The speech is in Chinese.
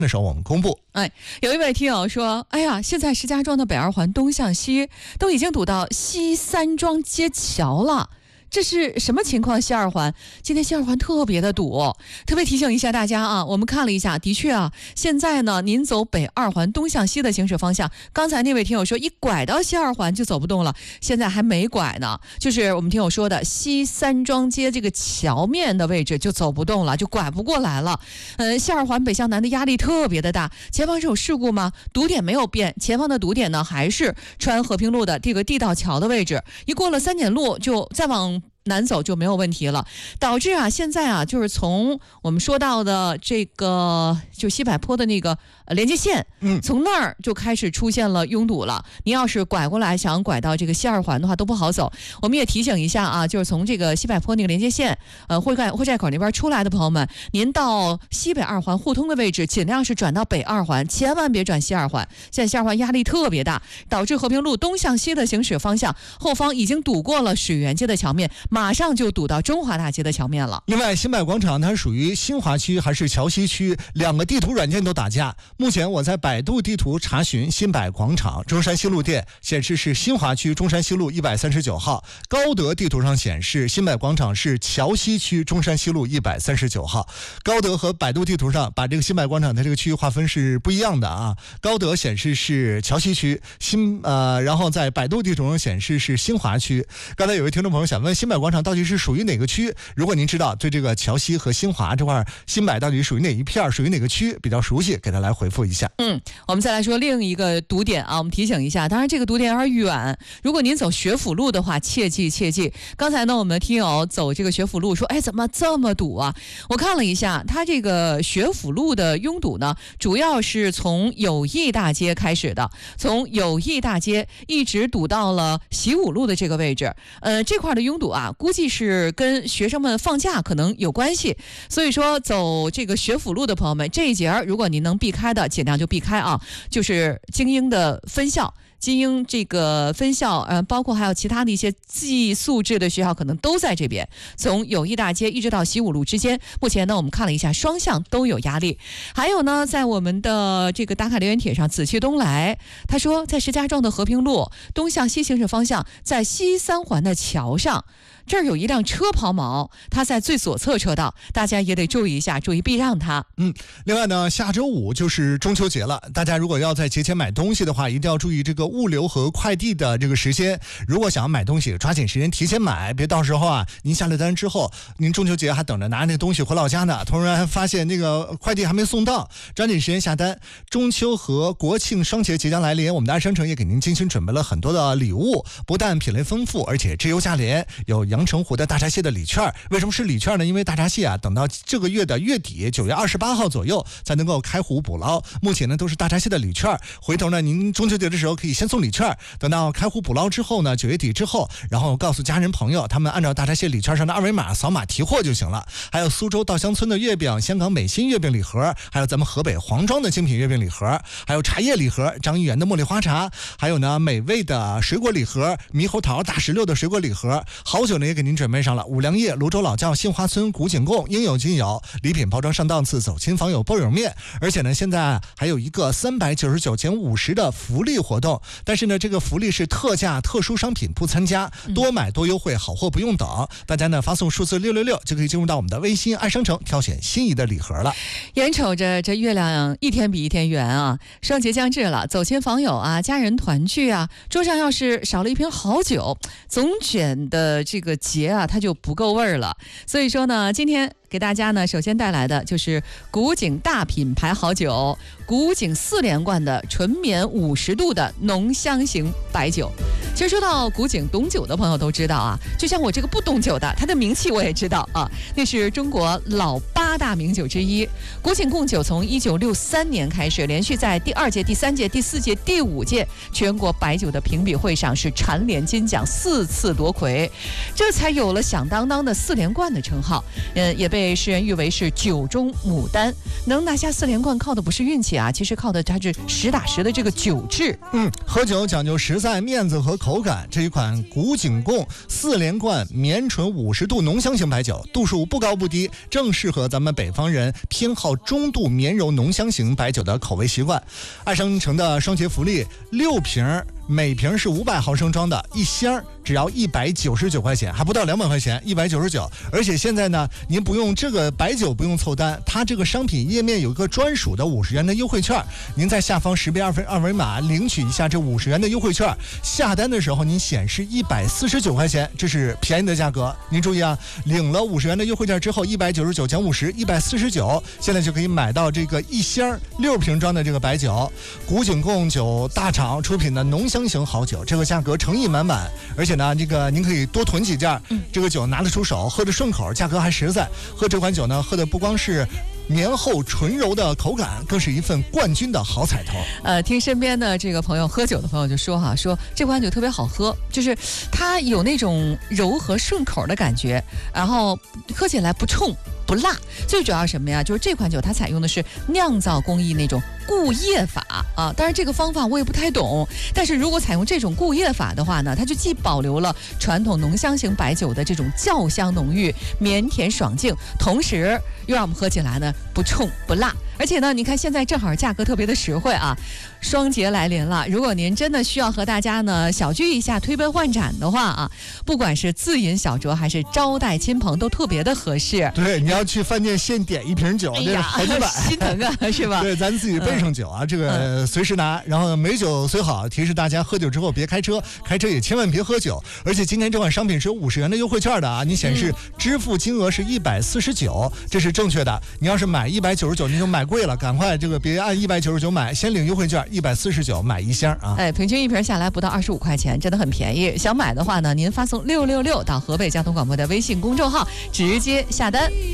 的时候我们公布。 有一位听友说，哎呀，现在石家庄的北二环东向西都已经堵到西三庄街桥了。这是什么情况？西二环今天西二环特别的堵，特别提醒一下大家啊，我们看了一下，的确啊，现在呢，您走北二环东向西的行驶方向，刚才那位听友说一拐到西二环就走不动了，现在还没拐呢，就是我们听友说的西三庄街这个桥面的位置就走不动了，就拐不过来了。西二环北向南的压力特别的大，前方是有事故吗？堵点没有变，前方的堵点呢还是穿和平路的这个地道桥的位置，一过了三检路就再往南走就没有问题了，导致啊现在啊就是从我们说到的这个就西柏坡的那个连接线，从那儿就开始出现了拥堵了。您要是拐过来想拐到这个西二环的话都不好走。我们也提醒一下啊，就是从这个西柏坡那个连接线会寨口那边出来的朋友们，您到西北二环互通的位置尽量是转到北二环，千万别转西二环。现在西二环压力特别大，导致和平路东向西的行驶方向后方已经堵过了水源街的桥面，马上就堵到中华大街的桥面了。 另外，新百广场它属于新华区还是桥西区？两个地图软件都打架。目前我在百度地图查询新百广场中山西路店，显示是新华区中山西路139号。高德地图上显示新百广场是桥西区中山西路139号。高德和百度地图上把这个新百广场它这个区域划分是不一样的啊。高德显示是桥西区，然后在百度地图上显示是新华区。刚才有位听众朋友想问新百广场到底是属于哪个区？如果您知道对这个桥西和新华这块新百到底属于哪一片，属于哪个区比较熟悉，给他来回复一下。 我们再来说另一个堵点啊，我们提醒一下，当然这个堵点有点远，如果您走学府路的话，切记。刚才呢我们听友走这个学府路说，怎么这么堵啊？我看了一下，它这个学府路的拥堵呢，主要是从友谊大街开始的，从友谊大街一直堵到了习武路的这个位置。这块的拥堵啊，估计是跟学生们放假可能有关系，所以说走这个学府路的朋友们，这一节如果您能避开的尽量就避开啊，就是精英的分校。精英这个分校，包括还有其他的一些寄宿制的学校，可能都在这边。从友谊大街一直到习武路之间，目前呢，我们看了一下，双向都有压力。还有呢，在我们的这个打卡留言帖上，紫气东来他说，在石家庄的和平路东向西行驶方向，在西三环的桥上。这儿有一辆车抛锚，它在最左侧车道，大家也得注意一下，注意避让它。 另外呢，下周五就是中秋节了，大家如果要在节前买东西的话，一定要注意这个物流和快递的这个时间。如果想要买东西，抓紧时间提前买，别到时候啊，您下了单之后，您中秋节还等着拿那东西回老家呢，突然发现那个快递还没送到，抓紧时间下单。中秋和国庆双节即将来临，我们的爱商城也给您精心准备了很多的礼物，不但品类丰富，而且质优价廉，有阳澄湖的大闸蟹的礼券。为什么是礼券呢？因为大闸蟹啊，等到这个月的月底9月28号左右才能够开湖捕捞，目前呢都是大闸蟹的礼券。回头呢您中秋节的时候可以先送礼券，等到开湖捕捞之后呢9月底之后，然后告诉家人朋友，他们按照大闸蟹礼券上的二维码扫码提货就行了。还有苏州稻香村的月饼，香港美心月饼礼盒，还有咱们河北黄庄的精品月饼礼盒，还有茶叶礼盒，张一元的茉莉花茶，还有呢美味的水果礼盒，猕猴桃大石榴的水果礼盒。好酒呢也给您准备上了，五粮液、泸州老窖、杏花村、古井贡应有尽有，礼品包装上档次，走亲访友包邮面。而且呢现在还有一个399减50的福利活动，但是呢这个福利是特价特殊商品不参加，多买多优惠，好货不用等。大家呢发送数字666就可以进入到我们的微信爱商城，挑选心仪的礼盒了。 眼瞅着这月亮一天比一天圆啊，双节将至了，走亲访友啊，家人团聚啊，桌上要是少了一瓶好酒，总觉得这个节啊它就不够味儿了。所以说呢，今天给大家呢首先带来的就是古井大品牌好酒，古井4连冠的纯绵50度的浓香型白酒。其实说到古井，懂酒的朋友都知道啊，就像我这个不懂酒的，它的名气我也知道啊，那是中国老8大名酒之一。古井贡酒从1963年开始，连续在第2届、第3届、第4届、第5届全国白酒的评比会上是蝉联金奖4次夺魁，这才有了响当当的4连冠的称号。也被世人誉为是酒中牡丹。能拿下4连冠靠的不是运气啊，其实靠的它是实打实的这个酒质。 喝酒讲究实在、面子和口感，这一款古井贡4连冠绵醇50度浓香型白酒，度数不高不低，正适合咱们北方人偏好中度绵柔浓香型白酒的口味习惯。爱商城的双节福利，6瓶。每瓶是500毫升装的，一箱只要199块钱，还不到200块钱，199。而且现在呢，您不用这个白酒不用凑单，它这个商品页面有一个专属的50元的优惠券，您在下方识别二维码领取一下这50元的优惠券，下单的时候您显示149块钱，这是便宜的价格。您注意啊，领了50元的优惠券之后，199减50，149，现在就可以买到这个一箱6瓶装的这个白酒，古井贡酒大厂出品的浓香型好酒，这个价格诚意满满，而且呢，这个您可以多囤几件，这个酒拿得出手，喝着顺口，价格还实在。喝这款酒呢，喝的不光是绵厚醇柔的口感，更是一份冠军的好彩头。 听身边的这个朋友喝酒的朋友就说哈，说这款酒特别好喝，就是它有那种柔和顺口的感觉，然后喝起来不冲不辣。最主要什么呀？就是这款酒它采用的是酿造工艺那种固液法啊，当然这个方法我也不太懂，但是如果采用这种固液法的话呢，它就既保留了传统浓香型白酒的这种酵香浓郁、绵甜爽净，同时又让我们喝起来呢不冲不辣。而且呢，你看现在正好价格特别的实惠啊，双节来临了，如果您真的需要和大家呢小聚一下、推杯换盏的话啊，不管是自饮小酌还是招待亲朋，都特别的合适。 对，你要去饭店现点一瓶酒，这是好几百， 心疼啊，是吧？ 对，咱自己备上酒啊，这个随时拿。然后美酒虽好，提示大家喝酒之后别开车，开车也千万别喝酒。而且今天这款商品是有50元的优惠券的啊，你显示支付金额是149，这是正确的。你要是买199，你就买贵了，赶快这个别按199买，先领优惠券149买一箱啊。 平均一瓶下来不到25块钱，真的很便宜。想买的话呢，您发送666到河北交通广播的微信公众号，直接下单。